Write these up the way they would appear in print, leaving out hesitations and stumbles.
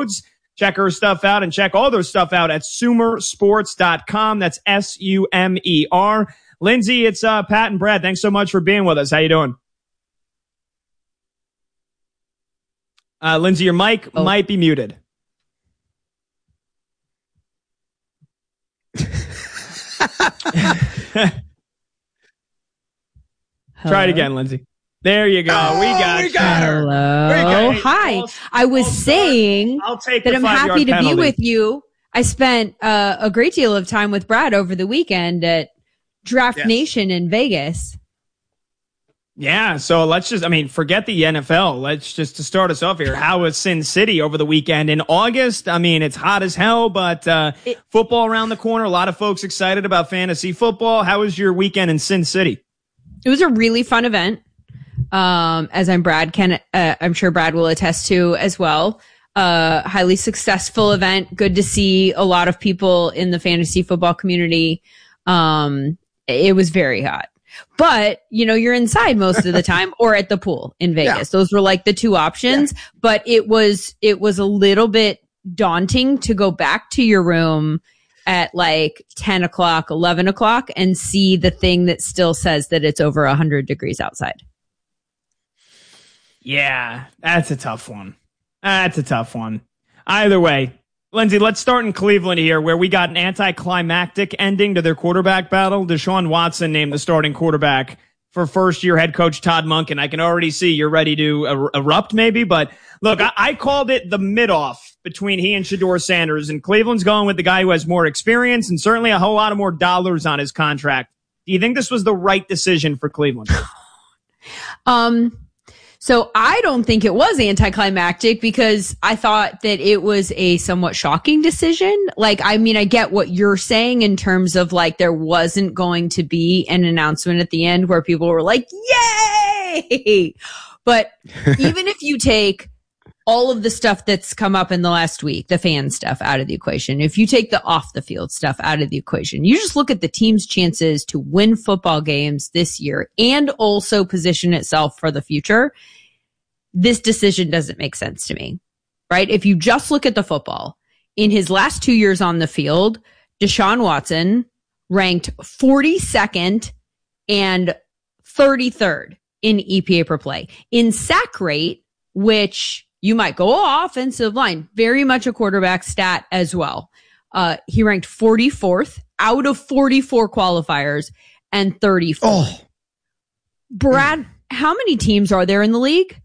codes. Check her stuff out and check all their stuff out at sumersports.com. That's SUMER. Lindsay, it's Pat and Brad. Thanks so much for being with us. How you doing? Lindsay, your mic might be muted. Try it again, Lindsay. There you go. We got her. Hello. Hi. I was saying that I'm happy to be with you. I spent a great deal of time with Brad over the weekend at Draft Nation in Vegas. Yeah, so let's just, forget the NFL. Let's just, to start us off here, how was Sin City over the weekend? In August, it's hot as hell, but football around the corner. A lot of folks excited about fantasy football. How was your weekend in Sin City? It was a really fun event. As I'm sure Brad will attest to as well. Highly successful event. Good to see a lot of people in the fantasy football community. It was very hot. But, you're inside most of the time or at the pool in Vegas. Yeah. Those were like the two options. Yeah. But it was a little bit daunting to go back to your room at like 10 o'clock, 11 o'clock and see the thing that still says that it's over 100 degrees outside. Yeah, that's a tough one. Either way, Lindsay, let's start in Cleveland here, where we got an anticlimactic ending to their quarterback battle. Deshaun Watson named the starting quarterback for first-year head coach Todd Monken. I can already see you're ready to erupt maybe, but look, I called it the mid-off between he and Shedeur Sanders, and Cleveland's going with the guy who has more experience and certainly a whole lot of more dollars on his contract. Do you think this was the right decision for Cleveland? So I don't think it was anticlimactic because I thought that it was a somewhat shocking decision. I get what you're saying in terms of there wasn't going to be an announcement at the end where people were like, yay! But even if you take all of the stuff that's come up in the last week, the fan stuff out of the equation, if you take the off the field stuff out of the equation, you just look at the team's chances to win football games this year and also position itself for the future. This decision doesn't make sense to me, right? If you just look at the football, in his last 2 years on the field, Deshaun Watson ranked 42nd and 33rd in EPA per play. In sack rate, which you might go offensive line, very much a quarterback stat as well. He ranked 44th out of 44 qualifiers and 34th. Oh. Brad, how many teams are there in the league?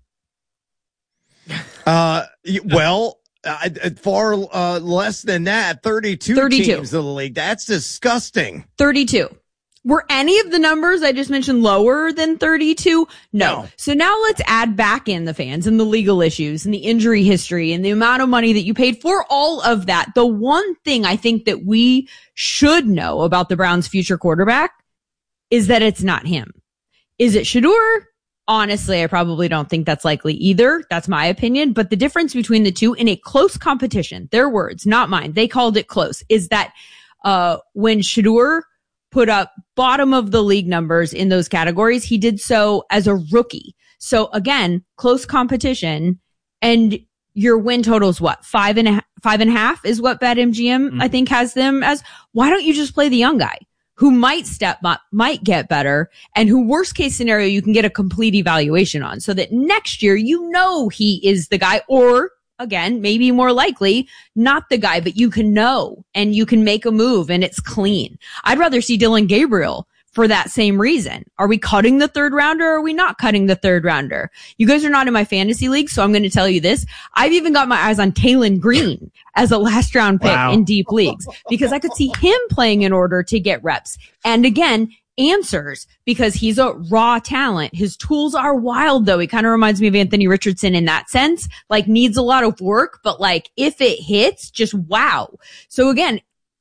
Far less than that. 32 teams in the league. That's disgusting. 32. Were any of the numbers I just mentioned lower than 32? No. So now let's add back in the fans and the legal issues and the injury history and the amount of money that you paid for all of that. The one thing I think that we should know about the Browns' future quarterback is that it's not him. Is it Shedeur? Honestly, I probably don't think that's likely either. That's my opinion. But the difference between the two in a close competition, their words, not mine, they called it close, is that when Shedeur put up bottom of the league numbers in those categories, he did so as a rookie. So again, close competition, and your win total is what? 5.5 is what BetMGM, I think, has them as. Why don't you just play the young guy who might step up, might get better, and who, worst case scenario, you can get a complete evaluation on, so that next year he is the guy, or again, maybe more likely not the guy, but you can know and you can make a move and it's clean. I'd rather see Dylan Gabriel for that same reason. Are we cutting the third rounder or are we not cutting the third rounder? You guys are not in my fantasy league, so I'm going to tell you this. I've even got my eyes on Taylon Green as a last round pick in deep leagues because I could see him playing in order to get reps. And again, answers, because he's a raw talent. His tools are wild though. He kind of reminds me of Anthony Richardson in that sense, needs a lot of work, but if it hits, just wow. So again,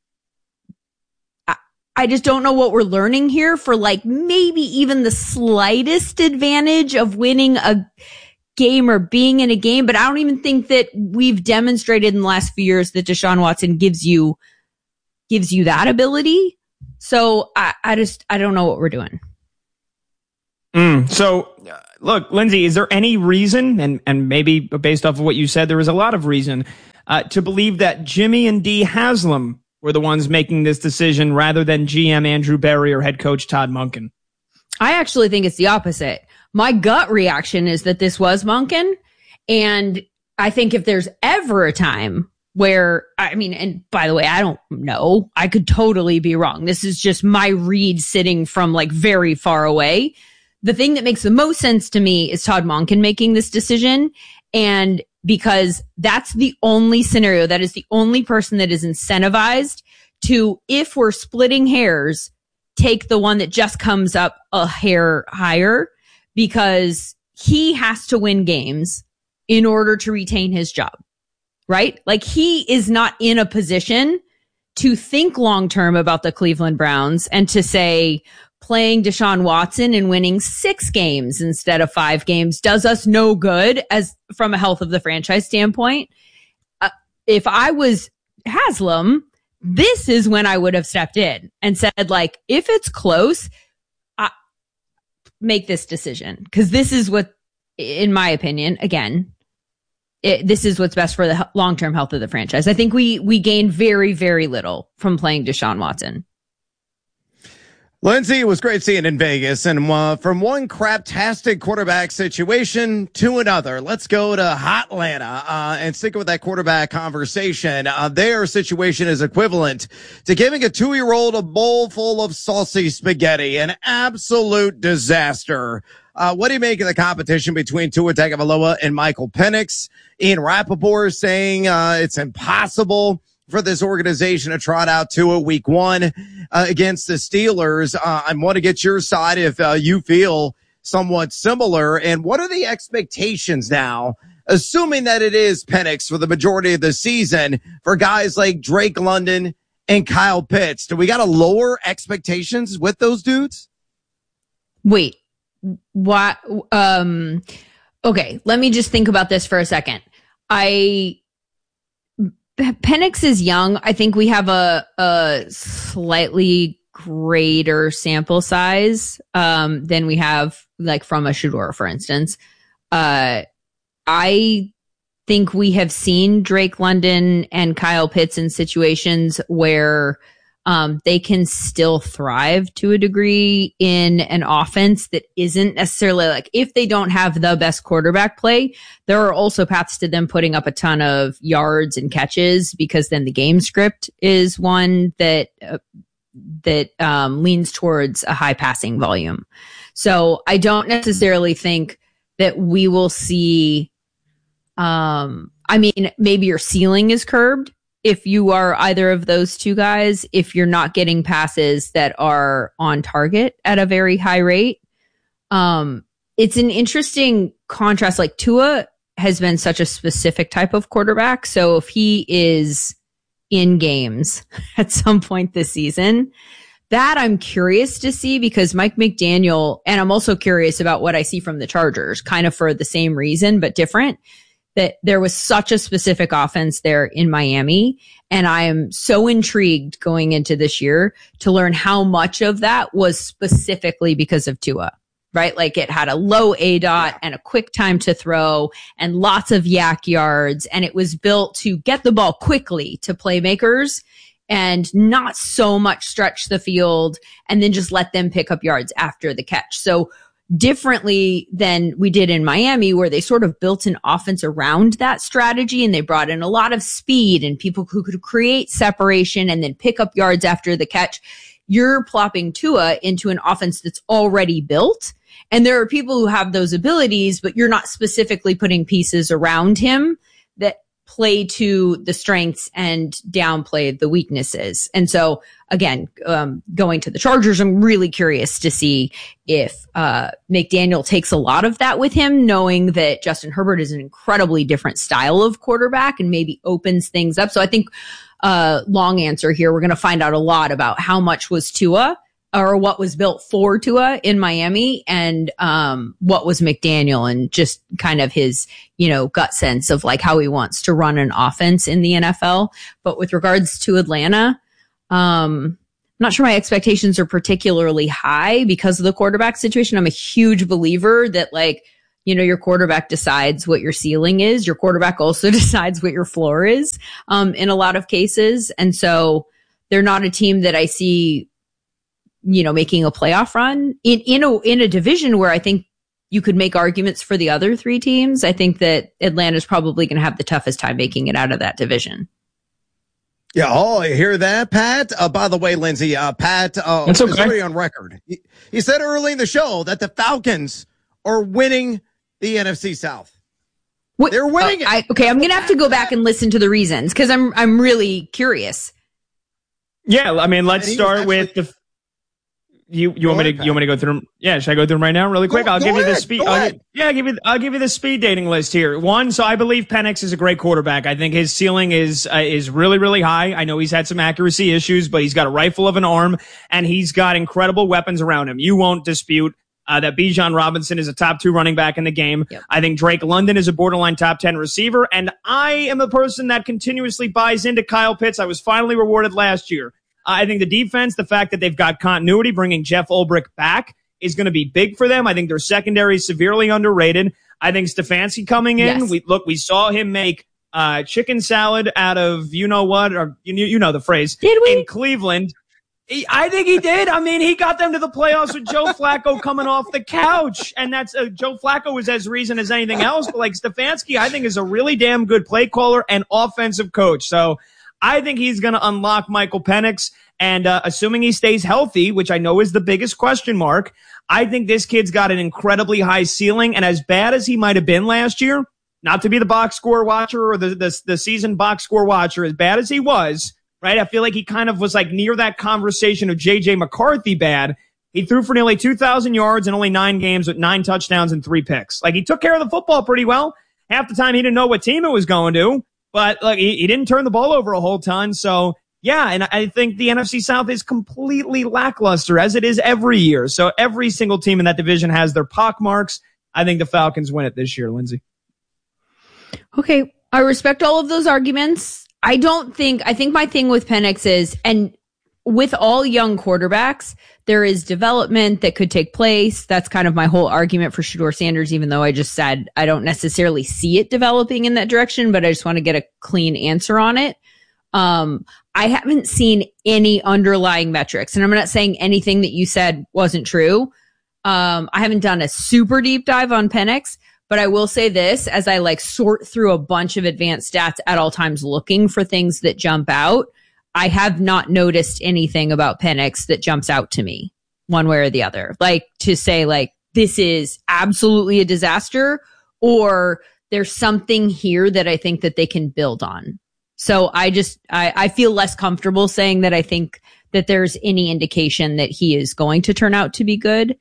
I just don't know what we're learning here for maybe even the slightest advantage of winning a game or being in a game. But I don't even think that we've demonstrated in the last few years that Deshaun Watson gives you that ability. So I don't know what we're doing. So look, Lindsay, is there any reason, and maybe based off of what you said, there was a lot of reason, to believe that Jimmy and Dee Haslam were the ones making this decision rather than GM Andrew Berry or head coach Todd Monken? I actually think it's the opposite. My gut reaction is that this was Monken. And I think if there's ever a time where, and by the way, I don't know, I could totally be wrong. This is just my read sitting from like very far away. The thing that makes the most sense to me is Todd Monken making this decision. And because that's the only scenario, that is the only person that is incentivized to, if we're splitting hairs, take the one that just comes up a hair higher, because he has to win games in order to retain his job, right? Like, he is not in a position to think long-term about the Cleveland Browns and to say playing Deshaun Watson and winning 6 games instead of 5 games does us no good as from a health of the franchise standpoint. If I was Haslam, this is when I would have stepped in and said, like, if it's close, make this decision. Because this is what, in my opinion, again, this is what's best for the long-term health of the franchise. I think we gain very, very little from playing Deshaun Watson. Lindsay, it was great seeing in Vegas. And from one craptastic quarterback situation to another, let's go to Hotlanta and stick with that quarterback conversation. Their situation is equivalent to giving a 2-year-old a bowl full of saucy spaghetti, an absolute disaster. What do you make of the competition between Tua Tagovailoa and Michael Penix? Ian Rappaport saying it's impossible for this organization to trot out Tua week 1 against the Steelers. I want to get your side if you feel somewhat similar. And what are the expectations now, assuming that it is Penix for the majority of the season, for guys like Drake London and Kyle Pitts? Do we got to lower expectations with those dudes? Wait, what? Okay, let me just think about this for a second. Penix is young. I think we have a slightly greater sample size than we have like from a Shedeur, for instance. I think we have seen Drake London and Kyle Pitts in situations where they can still thrive to a degree in an offense that isn't necessarily like, if they don't have the best quarterback play, there are also paths to them putting up a ton of yards and catches, because then the game script is one that leans towards a high passing volume. So I don't necessarily think that we will see, maybe your ceiling is curbed if you are either of those two guys, if you're not getting passes that are on target at a very high rate. It's an interesting contrast. Like, Tua has been such a specific type of quarterback. So if he is in games at some point this season, that I'm curious to see, because Mike McDaniel, and I'm also curious about what I see from the Chargers, kind of for the same reason, but different, that there was such a specific offense there in Miami. And I am so intrigued going into this year to learn how much of that was specifically because of Tua, right? Like, it had a low ADOT and a quick time to throw and lots of yak yards. And it was built to get the ball quickly to playmakers and not so much stretch the field and then just let them pick up yards after the catch. So differently than we did in Miami, where they sort of built an offense around that strategy, and they brought in a lot of speed and people who could create separation and then pick up yards after the catch. You're plopping Tua into an offense that's already built, and there are people who have those abilities, but you're not specifically putting pieces around him that play to the strengths and downplay the weaknesses. And so, again, going to the Chargers, I'm really curious to see if McDaniel takes a lot of that with him, knowing that Justin Herbert is an incredibly different style of quarterback and maybe opens things up. So I think, long answer here, we're going to find out a lot about how much was Tua, or what was built for Tua in Miami, and what was McDaniel, and just kind of his, gut sense of like how he wants to run an offense in the NFL. But with regards to Atlanta, I'm not sure my expectations are particularly high because of the quarterback situation. I'm a huge believer that, like, your quarterback decides what your ceiling is. Your quarterback also decides what your floor is, in a lot of cases. And so they're not a team that I see, making a playoff run in a division where I think you could make arguments for the other three teams. I think that Atlanta's probably going to have the toughest time making it out of that division. Yeah. Oh, you hear that, Pat? By the way, Lindsay, Pat, That's okay. is already on record. He said early in the show that the Falcons are winning the NFC South. They're winning it. I'm going to have to go back and listen to the reasons because I'm really curious. Yeah. I mean, let's start with the, you want me to go through them? Yeah. Should I go through them right now really quick? I'll give you the speed. I'll give you the speed dating list here. One. So I believe Penix is a great quarterback. I think his ceiling is really, really high. I know he's had some accuracy issues, but he's got a rifle of an arm and he's got incredible weapons around him. You won't dispute that Bijan Robinson is a top 2 running back in the game. Yep. I think Drake London is a borderline top 10 receiver. And I am a person that continuously buys into Kyle Pitts. I was finally rewarded last year. I think the defense, the fact that they've got continuity, bringing Jeff Ulbrich back is going to be big for them. I think their secondary is severely underrated. I think Stefanski coming in, yes. we saw him make chicken salad out of what, or you know the phrase. Did we? In Cleveland. I think he did. I mean, he got them to the playoffs with Joe Flacco coming off the couch. And that's Joe Flacco was as reason as anything else. But like Stefanski, I think is a really damn good play caller and offensive coach. So I think he's going to unlock Michael Penix. And assuming he stays healthy, which I know is the biggest question mark, I think this kid's got an incredibly high ceiling. And as bad as he might have been last year, not to be the box score watcher or the season box score watcher, as bad as he was, right? I feel like he kind of was like near that conversation of J.J. McCarthy bad. He threw for nearly 2,000 yards in only 9 games with 9 touchdowns and 3 picks. Like he took care of the football pretty well. Half the time he didn't know what team it was going to, but like he didn't turn the ball over a whole ton. So yeah, and I think the NFC South is completely lackluster as it is every year. So every single team in that division has their pockmarks. I think the Falcons win it this year, Lindsay. Okay. I respect all of those arguments. I think my thing with Penix is, and with all young quarterbacks, there is development that could take place. That's kind of my whole argument for Shedeur Sanders, even though I just said I don't necessarily see it developing in that direction, but I just want to get a clean answer on it. I haven't seen any underlying metrics, and I'm not saying anything that you said wasn't true. I haven't done a super deep dive on Penix, but I will say this, as I sort through a bunch of advanced stats at all times looking for things that jump out, I have not noticed anything about Penix that jumps out to me one way or the other. To say this is absolutely a disaster, or there's something here that I think that they can build on. So I feel less comfortable saying that I think that there's any indication that he is going to turn out to be good.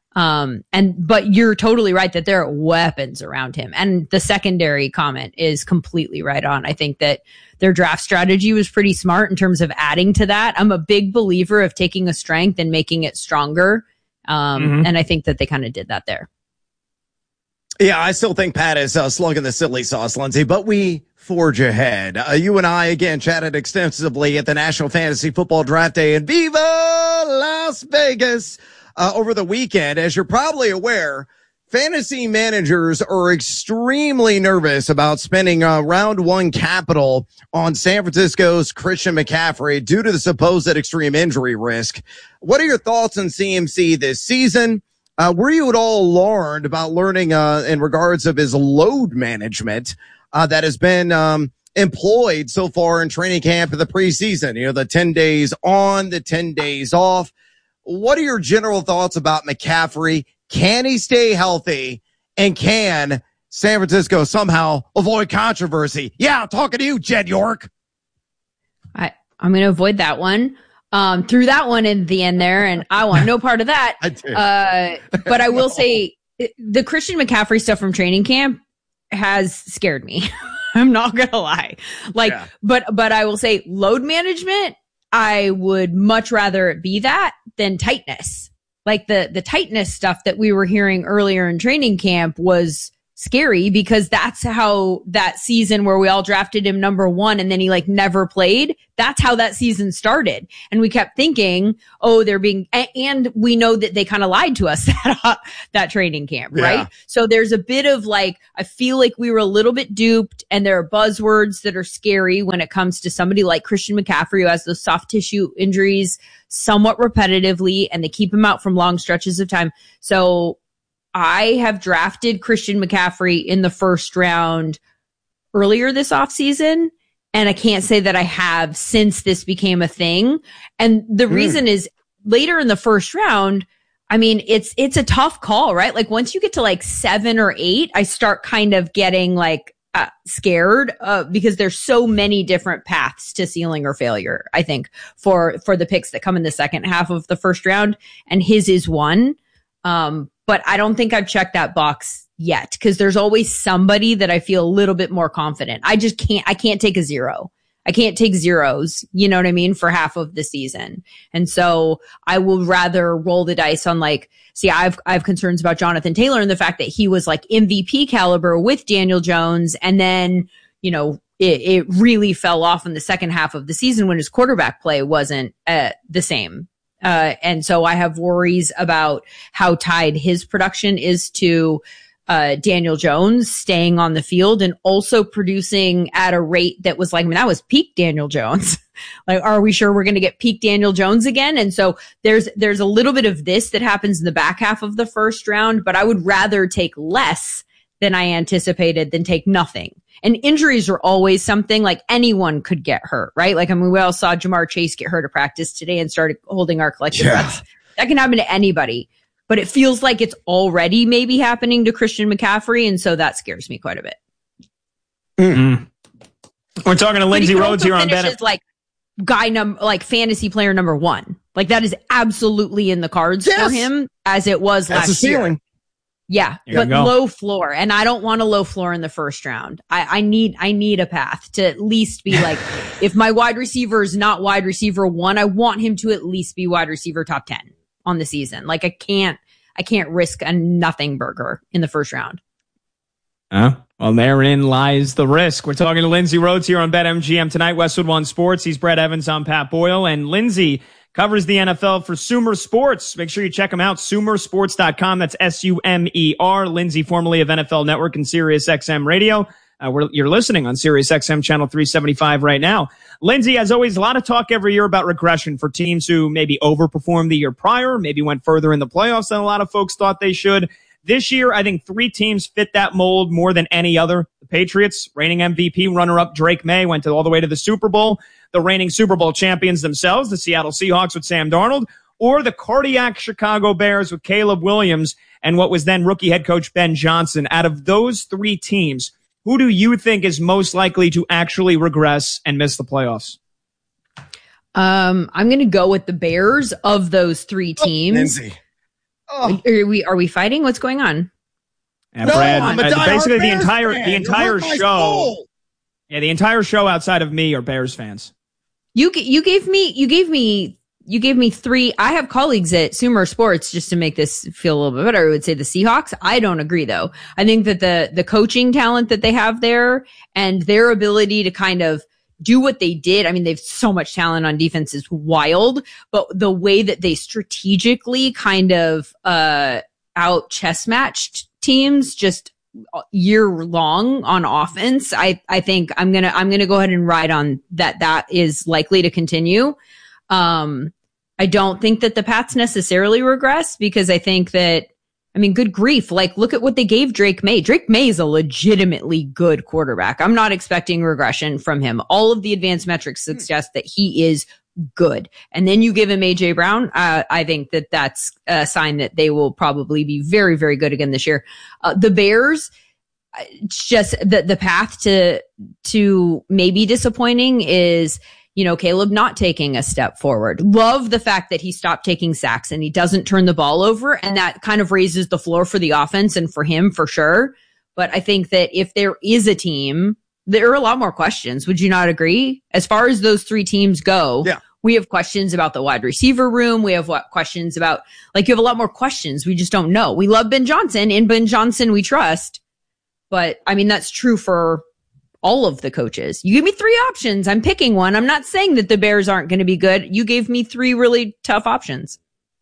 But you're totally right that there are weapons around him. And the secondary comment is completely right on. I think that their draft strategy was pretty smart in terms of adding to that. I'm a big believer of taking a strength and making it stronger. And I think that they kind of did that there. Yeah, I still think Pat is slugging the silly sauce, Lindsay, but we forge ahead. You and I, again, chatted extensively at the National Fantasy Football Draft Day in Viva Las Vegas over the weekend. As you're probably aware, fantasy managers are extremely nervous about spending round 1 capital on San Francisco's Christian McCaffrey due to the supposed extreme injury risk. What are your thoughts on CMC this season? Were you at all alarmed about learning in regards of his load management that has been employed so far in training camp in the preseason? The 10 days on, the 10 days off. What are your general thoughts about McCaffrey? Can he stay healthy? And can San Francisco somehow avoid controversy? Yeah, I'm talking to you, Jed York. I'm going to avoid that one. Threw that one in the end there, and I want no part of that. I did. But I will say the Christian McCaffrey stuff from training camp has scared me. I'm not going to lie. But I will say load management, I would much rather it be that than tightness. The tightness stuff that we were hearing earlier in training camp was scary because that's how that season where we all drafted him number 1 and then he like never played. That's how that season started. And we kept thinking, oh, they're being, and we know that they kind of lied to us that training camp, right? So there's a bit of like, I feel like we were a little bit duped and there are buzzwords that are scary when it comes to somebody like Christian McCaffrey who has those soft tissue injuries somewhat repetitively and they keep him out from long stretches of time. So I have drafted Christian McCaffrey in the first round earlier this offseason, and I can't say that I have since this became a thing. And the reason is later in the first round, I mean, it's a tough call, right? Like once you get to like 7 or 8, I start kind of getting like scared because there's so many different paths to ceiling or failure, I think, for the picks that come in the second half of the first round, and his is one. But I don't think I've checked that box yet because there's always somebody that I feel a little bit more confident. I can't take a 0. I can't take zeros, you know what I mean, for half of the season. And so I will rather roll the dice on like, see, I have concerns about Jonathan Taylor and the fact that he was like MVP caliber with Daniel Jones. And then, you know, it really fell off in the second half of the season when his quarterback play wasn't the same. And so I have worries about how tied his production is to Daniel Jones staying on the field and also producing at a rate that was like, I mean, that was peak Daniel Jones. Like, are we sure we're going to get peak Daniel Jones again? And so there's a little bit of this that happens in the back half of the first round, but I would rather take less than I anticipated than take nothing. And injuries are always something, like anyone could get hurt, right? Like, I mean, we all saw Jamar Chase get hurt at practice today and started holding our collective breaths. That can happen to anybody, but it feels like it's already maybe happening to Christian McCaffrey. And so that scares me quite a bit. We're talking to Lindsay Rhodes here on Bet. Like like fantasy player number 1. Like that is absolutely in the cards for him as it was last year. Yeah, but low floor. And I don't want a low floor in the first round. I need a path to at least be like, if my wide receiver is not wide receiver 1, I want him to at least be wide receiver top 10 on the season. Like I can't risk a nothing burger in the first round. Well, therein lies the risk. We're talking to Lindsay Rhodes here on BetMGM tonight. Westwood One Sports. He's Brett Evans. I'm Pat Boyle. And Lindsay covers the NFL for Sumer Sports. Make sure you check him out. Sumersports.com. That's SUMER. Lindsay, formerly of NFL Network and SiriusXM Radio. You're listening on SiriusXM channel 375 right now. Lindsay, as always, a lot of talk every year about regression for teams who maybe overperformed the year prior, maybe went further in the playoffs than a lot of folks thought they should. This year, I think 3 teams fit that mold more than any other. The Patriots, reigning MVP runner-up Drake May, went all the way to the Super Bowl. The reigning Super Bowl champions themselves, the Seattle Seahawks with Sam Darnold, or the cardiac Chicago Bears with Caleb Williams and what was then rookie head coach Ben Johnson. Out of those 3 teams, who do you think is most likely to actually regress and miss the playoffs? I'm going to go with the Bears of those 3 teams. Lindsay. Are we fighting? What's going on? Yeah, no, Brad, basically the entire show. Yeah, the entire show outside of me are Bears fans. You gave me 3. I have colleagues at Sumer Sports, just to make this feel a little bit better. I would say the Seahawks. I don't agree though. I think that the coaching talent that they have there and their ability to kind of do what they did. I mean, they've so much talent on defense is wild, but the way that they strategically kind of out chess matched teams just year long on offense, I think I'm gonna go ahead and ride on that is likely to continue. I don't think that the Pats necessarily regress because I think that, I mean, good grief. Like, look at what they gave Drake May. Drake May is a legitimately good quarterback. I'm not expecting regression from him. All of the advanced metrics suggest that he is good. And then you give him AJ Brown. I think that that's a sign that they will probably be very, very good again this year. The Bears, just the path to maybe disappointing is, you know, Caleb not taking a step forward. Love the fact that he stopped taking sacks and he doesn't turn the ball over. And that kind of raises the floor for the offense and for him for sure. But I think that if there is a team, there are a lot more questions. Would you not agree? As far as those 3 teams go, we have questions about the wide receiver room. We have questions about, like, you have a lot more questions. We just don't know. We love Ben Johnson. In Ben Johnson, we trust. But I mean, that's true for all of the coaches. You give me 3 options. I'm picking one. I'm not saying that the Bears aren't going to be good. You gave me 3 really tough options.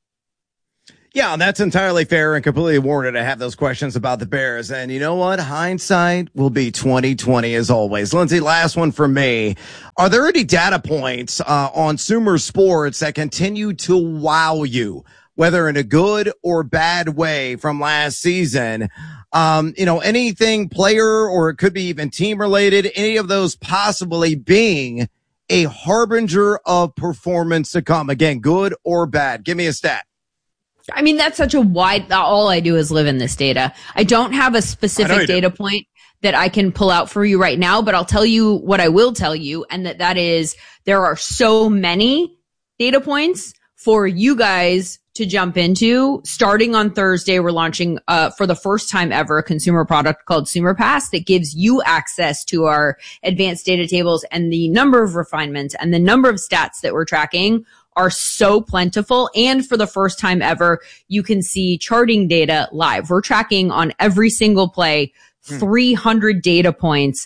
Yeah, that's entirely fair and completely warranted to have those questions about the Bears. And you know what? Hindsight will be 20/20 as always. Lindsay, last one for me. Are there any data points on Sumer Sports that continue to wow you, whether in a good or bad way from last season? Anything player or it could be even team related, any of those possibly being a harbinger of performance to come. Again, good or bad. Give me a stat. I mean, that's such a wide, all I do is live in this data. I don't have a specific data point that I can pull out for you right now, but I'll tell you what I will tell you. And that is there are so many data points for you guys to jump into. Starting on Thursday, we're launching, for the first time ever, a consumer product called Sumer Pass that gives you access to our advanced data tables, and the number of refinements and the number of stats that we're tracking are so plentiful. And for the first time ever, you can see charting data live. We're tracking on every single play, 300 data points,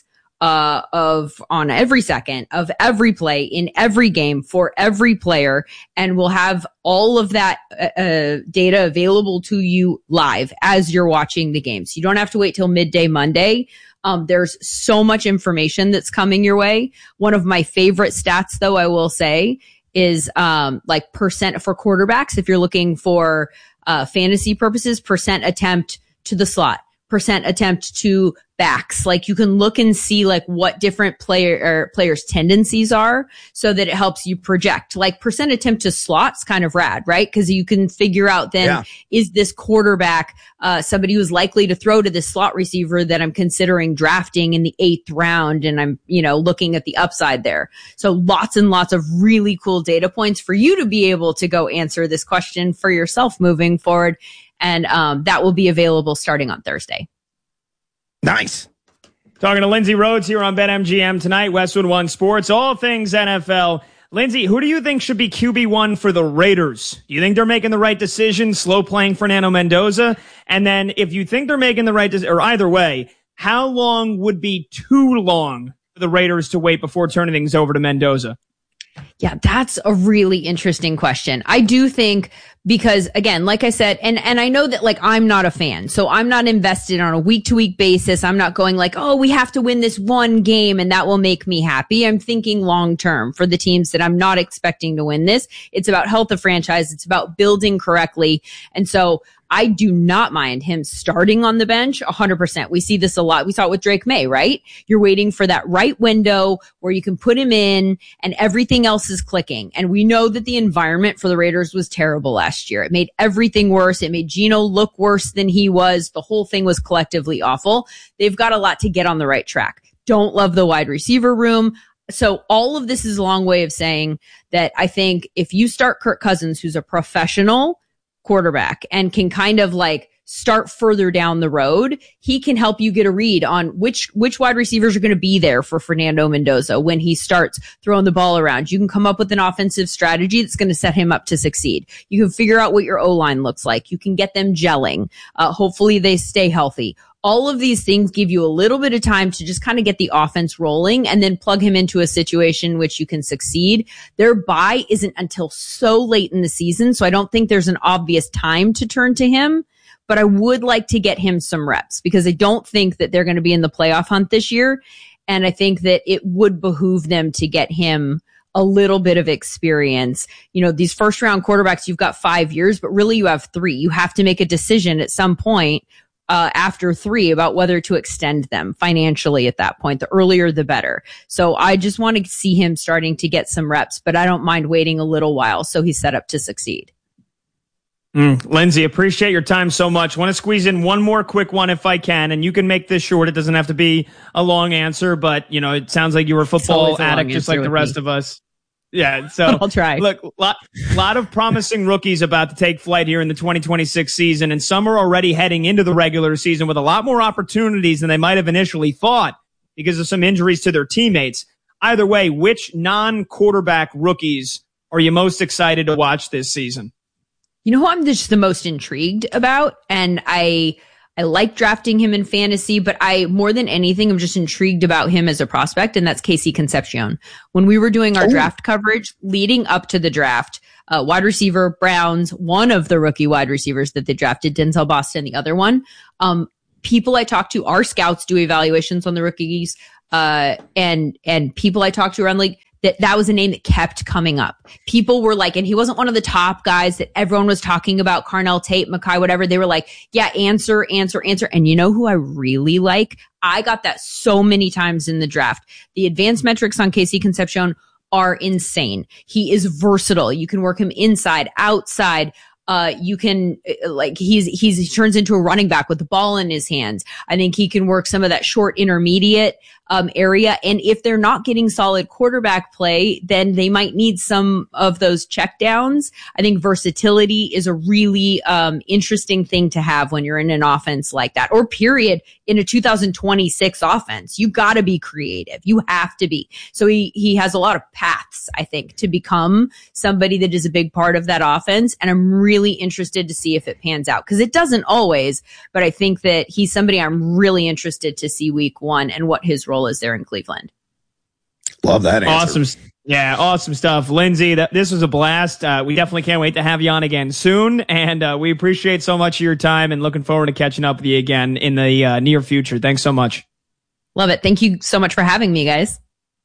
on every second of every play in every game for every player. And we'll have all of that, data available to you live as you're watching the game. So you don't have to wait till midday Monday. There's so much information that's coming your way. One of my favorite stats, though, I will say, is like percent for quarterbacks. If you're looking for fantasy purposes, percent attempt to the slot, percent attempt to backs. Like you can look and see like what different players' tendencies are so that it helps you project. Like percent attempt to slots kind of rad, right? Because you can figure out then, is this quarterback somebody who's likely to throw to this slot receiver that I'm considering drafting in the 8th round, and I'm, looking at the upside there. So lots and lots of really cool data points for you to be able to go answer this question for yourself moving forward. And that will be available starting on Thursday. Nice. Talking to Lindsay Rhodes here on BetMGM tonight, Westwood One Sports, all things NFL. Lindsay, who do you think should be QB1 for the Raiders? Do you think they're making the right decision, slow playing Fernando Mendoza? And then if you think they're making the right decision, or either way, how long would be too long for the Raiders to wait before turning things over to Mendoza? Yeah, that's a really interesting question. I do think because, again, like I said, and I know that like I'm not a fan, so I'm not invested on a week to week basis. I'm not going like, oh, we have to win this one game and that will make me happy. I'm thinking long term for the teams that I'm not expecting to win this. It's about health of franchise. It's about building correctly. And so I do not mind him starting on the bench 100%. We see this a lot. We saw it with Drake May, right? You're waiting for that right window where you can put him in and everything else is clicking. And we know that the environment for the Raiders was terrible last year. It made everything worse. It made Geno look worse than he was. The whole thing was collectively awful. They've got a lot to get on the right track. Don't love the wide receiver room. So all of this is a long way of saying that I think if you start Kirk Cousins, who's a professional quarterback and can kind of like start further down the road, he can help you get a read on which wide receivers are going to be there for Fernando Mendoza when he starts throwing the ball around. You can come up with an offensive strategy that's going to set him up to succeed. You can figure out what your O-line looks like. You can get them gelling. Hopefully they stay healthy. All of these things give you a little bit of time to just kind of get the offense rolling and then plug him into a situation which you can succeed. Their bye isn't until so late in the season, so I don't think there's an obvious time to turn to him, but I would like to get him some reps because I don't think that they're going to be in the playoff hunt this year, and I think that it would behoove them to get him a little bit of experience. These first round quarterbacks, you've got 5 years, but really you have 3. You have to make a decision at some point after 3 about whether to extend them financially at that point. The earlier, the better. So I just want to see him starting to get some reps, but I don't mind waiting a little while so he's set up to succeed. Lindsay, appreciate your time so much. Want to squeeze in one more quick one if I can, and you can make this short. It doesn't have to be a long answer, but it sounds like you were a football addict just like the rest of us. Yeah, so I'll try. Look, lot of promising rookies about to take flight here in the 2026 season, and some are already heading into the regular season with a lot more opportunities than they might have initially thought because of some injuries to their teammates. Either way, which non-quarterback rookies are you most excited to watch this season? You know who I'm just the most intrigued about? And I I like drafting him in fantasy, but I, more than anything, I'm just intrigued about him as a prospect, and that's Casey Concepcion. When we were doing our draft coverage leading up to the draft, wide receiver, Browns, one of the rookie wide receivers that they drafted, Denzel Boston, the other one. People I talk to, our scouts do evaluations on the rookies, and people I talk to around like, that was a name that kept coming up. People were like, and he wasn't one of the top guys that everyone was talking about, Carnell Tate, Mekhi, whatever. They were like, yeah, answer. And you know who I really like? I got that so many times in the draft. The advanced metrics on Casey Concepcion are insane. He is versatile. You can work him inside, outside. You can he turns into a running back with the ball in his hands. I think he can work some of that short intermediate area. And if they're not getting solid quarterback play, then they might need some of those checkdowns. I think versatility is a really interesting thing to have when you're in an offense like that, or period, in a 2026 offense. You got to be creative. You have to be. So he has a lot of paths, I think, to become somebody that is a big part of that offense. And I'm really interested to see if it pans out, because it doesn't always, but I think that he's somebody I'm really interested to see week 1 and what his role is there in Cleveland. Love that answer. Awesome. Yeah, awesome stuff. Lindsay, this was a blast. We definitely can't wait to have you on again soon. And we appreciate so much of your time and looking forward to catching up with you again in the near future. Thanks so much. Love it. Thank you so much for having me, guys.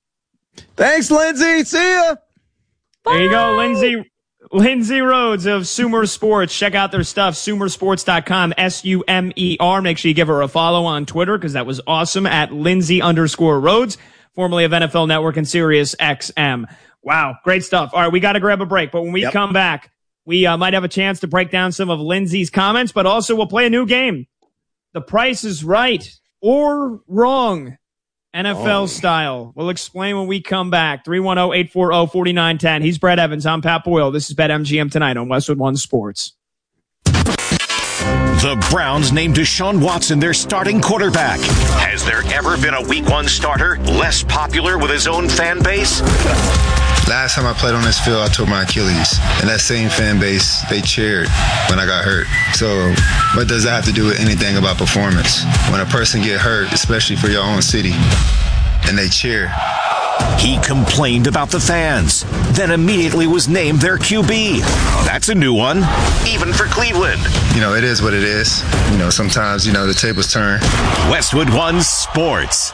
Thanks, Lindsay. See ya. Bye. There you go, Lindsay Rhodes of Sumer Sports. Check out their stuff, sumersports.com, SUMER. Make sure you give her a follow on Twitter, because that was awesome, at Lindsay_Rhodes, formerly of NFL Network and Sirius XM. Wow, great stuff. All right, we got to grab a break, but when we come back, we might have a chance to break down some of Lindsay's comments, but also we'll play a new game. The Price is Right or Wrong, NFL style. We'll explain when we come back. 310-840-4910. He's Brett Evans. I'm Pat Boyle. This is BetMGM tonight on Westwood One Sports. The Browns named Deshaun Watson their starting quarterback. Has there ever been a Week 1 starter less popular with his own fan base? Last time I played on this field, I tore my Achilles. And that same fan base, they cheered when I got hurt. So what does that have to do with anything about performance? When a person get hurt, especially for your own city, and they cheer. He complained about the fans, then immediately was named their QB. That's a new one, even for Cleveland. You know, it is what it is. You know, sometimes, the tables turn. Westwood One Sports.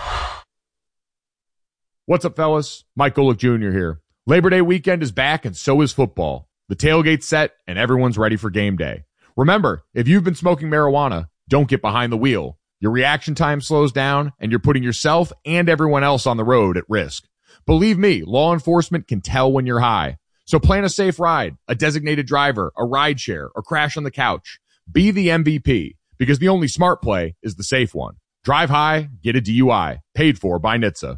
What's up, fellas? Mike Golick Jr. here. Labor Day weekend is back, and so is football. The tailgate's set, and everyone's ready for game day. Remember, if you've been smoking marijuana, don't get behind the wheel. Your reaction time slows down, and you're putting yourself and everyone else on the road at risk. Believe me, law enforcement can tell when you're high. So plan a safe ride, a designated driver, a ride share, or crash on the couch. Be the MVP, because the only smart play is the safe one. Drive high, get a DUI. Paid for by NHTSA.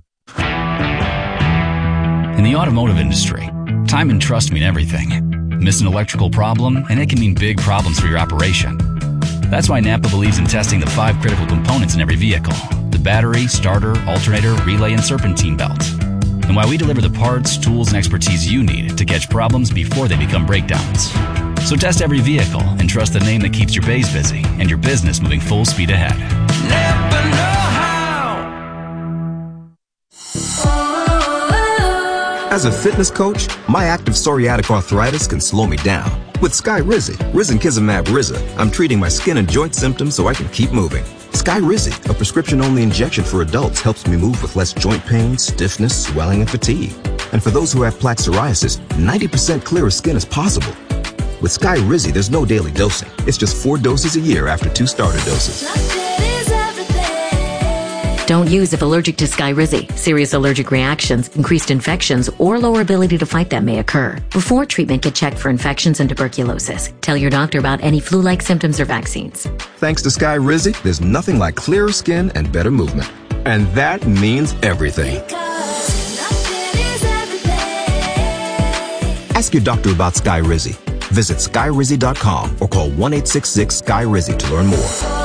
In the automotive industry, time and trust mean everything. Miss an electrical problem, and it can mean big problems for your operation. That's why Napa believes in testing the 5 critical components in every vehicle: the battery, starter, alternator, relay, and serpentine belt. And why we deliver the parts, tools, and expertise you need to catch problems before they become breakdowns. So test every vehicle and trust the name that keeps your bays busy and your business moving full speed ahead. Napa know-how. As a fitness coach, my active psoriatic arthritis can slow me down. With Skyrizi, risankizumab Riza, I'm treating my skin and joint symptoms so I can keep moving. Skyrizi, a prescription-only injection for adults, helps me move with less joint pain, stiffness, swelling, and fatigue. And for those who have plaque psoriasis, 90% clearer skin is possible. With Skyrizi, there's no daily dosing. It's just 4 doses a year after 2 starter doses. Don't use if allergic to Skyrizi. Serious allergic reactions, increased infections, or lower ability to fight them may occur. Before treatment, get checked for infections and tuberculosis. Tell your doctor about any flu-like symptoms or vaccines. Thanks to Skyrizi, there's nothing like clearer skin and better movement. And that means everything. Ask your doctor about Skyrizi. Visit Skyrizi.com or call 1-866-SKY-RIZI to learn more.